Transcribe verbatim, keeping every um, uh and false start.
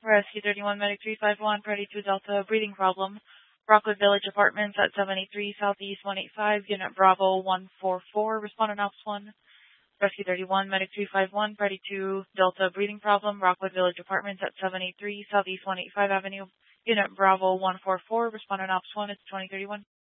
Rescue thirty-one, Medic three five one, Party two Delta, breathing problem. Rockwood Village Apartments at seven eighty-three Southeast one eighty-five, Unit Bravo one four four, respondent Ops one. Rescue thirty-one, Medic three five one, Party two Delta, breathing problem. Rockwood Village Apartments at seven eighty-three Southeast one eighty-five Avenue, Unit Bravo one four four, respondent Ops one, it's twenty thirty-one.